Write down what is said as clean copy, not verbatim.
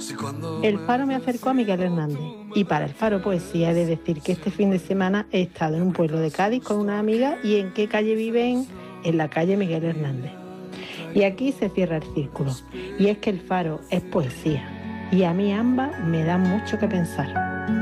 El Faro me acercó a Miguel Hernández y para el Faro Poesía he de decir que este fin de semana he estado en un pueblo de Cádiz con una amiga. ¿Y en qué calle viven? En la calle Miguel Hernández. Y aquí se cierra el círculo, y es que el Faro es poesía y a mí ambas me dan mucho que pensar.